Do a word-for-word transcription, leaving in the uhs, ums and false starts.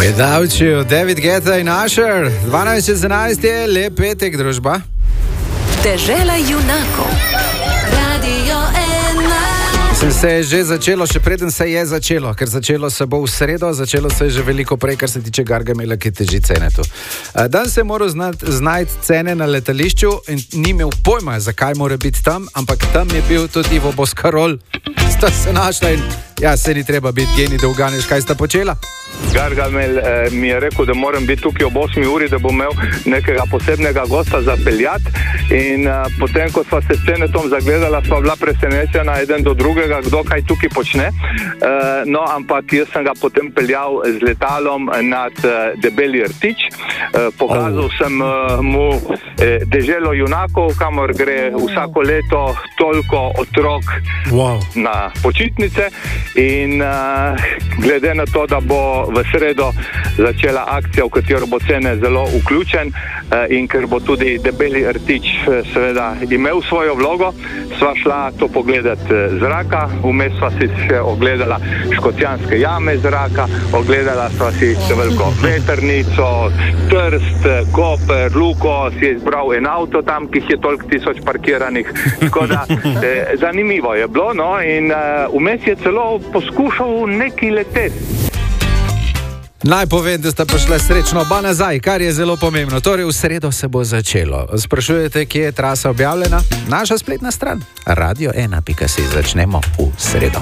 Without you, David Guetta in Usher. dvanajst čez enajst je, lep petek, družba. Dežela junakov. Radio ena. Sem se je že začelo, še preden se je začelo, ker začelo se bo v sredo, začelo se je že veliko prej, kar se tiče Gargamela, ki teži cene tu. Dan se je moral znajti cene na letališču in ni imel pojma, zakaj mora biti tam, ampak tam je bil tudi Ivo Boscarol. Sta se našla in ja, se ni treba biti genij, da uganeš, kaj sta počela. Gargamel eh, mi je rekel, da moram biti tukaj ob osmi uri, da bom imel nekega posebnega gosta za peljati in eh, potem, ko sva se s Cenetom zagledala, sva bila presenečena eden do drugega, kdo kaj tukaj počne. Eh, no, ampak jaz sem ga potem peljal z letalom nad eh, Debeli Rtič. Eh, pokazal oh. sem eh, mu eh, deželo junakov, kamor gre vsako leto toliko otrok wow. na počitnice in eh, glede na to, da bo v sredo začela akcija, v katero bo Cene zelo vključen in ker bo tudi Debeli Rtič seveda imel svojo vlogo, sva šla to pogledati zraka, vmes sva si še ogledala Škocjanske jame zraka, ogledala sva si veliko vetrnico, Trst, Koper, Luko, si je izbral en avto tam, ki je toliko tisoč parkiranih, tako da eh, zanimivo je bilo, no, in uh, vmes je celo poskušal neki leteti. Naj povem, da sta prišla srečno oba nazaj, kar je zelo pomembno. Torej, v sredo se bo začelo. Sprašujete, kje je trasa objavljena? Naša spletna stran radio ena pika si. Začnemo v sredo.